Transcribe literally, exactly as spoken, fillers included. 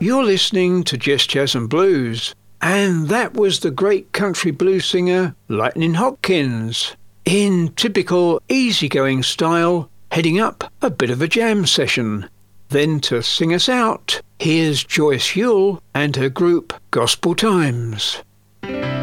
You're listening to Just Jazz and Blues, and that was the great country blues singer Lightning Hopkins, in typical easygoing style, heading up a bit of a jam session. Then to sing us out, here's Joyce Ewell and her group Gospel Times.